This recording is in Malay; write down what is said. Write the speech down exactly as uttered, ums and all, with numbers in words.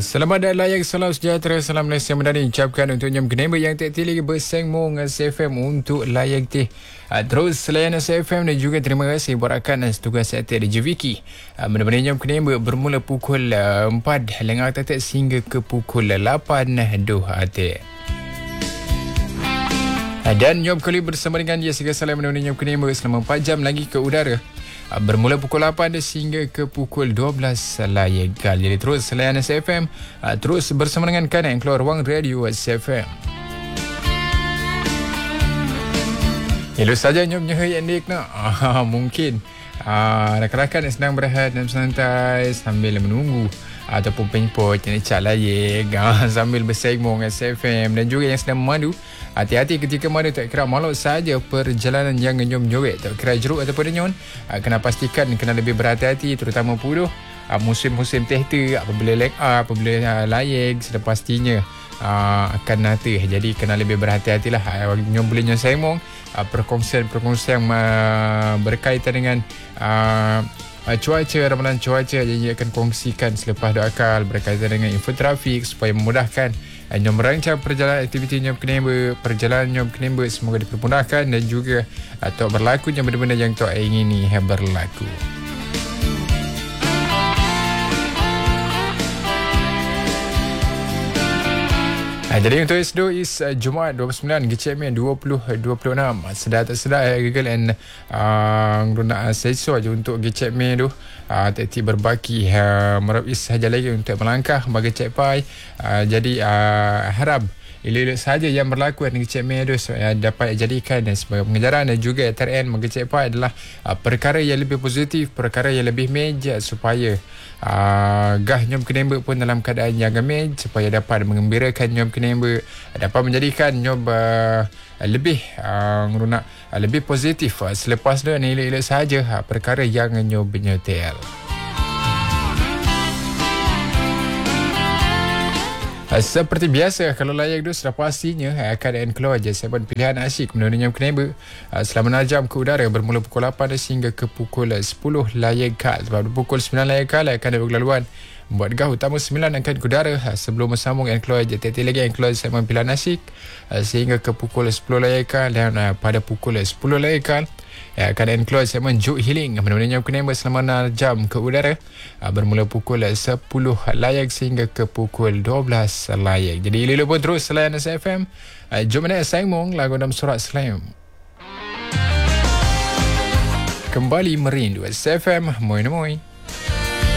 Selamat dan layak, salam sejahtera, salam Malaysia Madani ucapkan untuk nyam kenembek yang tak tilik bersengmong S F M untuk layak teh. Terus selain S F M dan juga terima kasih buat rakan dan setugas saya di J V K. Benda-benda nyam kenembek bermula pukul empat lengah tetek sehingga ke pukul lapan doh atik. Dan nyom kali bersama dengan dia segala salam benda-benda nyam kenembek selama empat jam lagi ke udara. Bermula pukul lapan sehingga ke pukul dua belas layakal. Jadi terus selain S F M, terus bersama dengan kanan yang keluar ruang radio S F M. Hello saja nyom nyahai yang nak. Ah, mungkin ah, rakan-rakan yang sedang berehat dan santai sambil menunggu ataupun penyemput yang cak layak ah, sambil bersegmong S F M, dan juga yang sedang memandu. Hati-hati ketika mana tak kira malu saja perjalanan yang nyom nyowek, tak kira jeruk ataupun denyon, kena pastikan kena lebih berhati-hati, terutama puluh musim-musim tehta apabila leg up, apabila layak sudah pastinya akan nanti. Jadi kena lebih berhati-hatilah. Nyom boleh nyom semong perkongsian-perkongsian berkaitan dengan uh, cuaca, ramalan cuaca, jadi akan kongsikan selepas doakal berkaitan dengan info trafik supaya memudahkan nyom merancang perjalanan aktiviti nyom kenembek, perjalanan nyom kenembek semoga dipermudahkan dan juga atau berlakunya benda-benda yang tak ingini berlaku. Ha, jadi untuk esok is uh, Jumaat dua puluh sembilan G C M dua puluh dua puluh enam. Sedar tak sedar uh, Google and uh, guna sesok je untuk G C M tu uh, tak berbaki uh, merapis sahaja lagi untuk melangkah bagi cepai. Uh, jadi uh, harap elok-elok sahaja yang berlaku dengan G C M tu uh, dapat jadikan uh, sebagai pengejaran, dan juga T R N bagi cepai adalah uh, perkara yang lebih positif, perkara yang lebih meja supaya Uh, gah nyom kenembek pun dalam keadaan yang gemej supaya dapat mengembirakan nyom kenembek, dapat menjadikan nyom uh, lebih uh, uh, lebih positif uh, selepas tu elok-elok sahaja uh, perkara yang nyom menyetel. Seperti biasa, kalau layak tu sudah pastinya akan keluar je segmen pilihan asyik menurut nyam kenembek selama enam jam ke udara bermula pukul lapan sehingga ke pukul sepuluh layakal. Sebab pukul sembilan layakal akan ada berlaluan buat gah utama sembilan akan ke udara sebelum bersambung yang keluar je tiap-tiap lagi yang keluar segmen pilihan asyik sehingga ke pukul sepuluh layakal, dan pada pukul sepuluh layakal Ya, akan keluar segmen Juk Healing benar-benar nyam kenembek selama enam jam ke udara bermula pukul sepuluh layak sehingga ke pukul dua belas layak. Jadi elok pun terus selain S F M. Jom mana Saimong lagu dalam surat Slam. Kembali merindu S F M. Moi moi.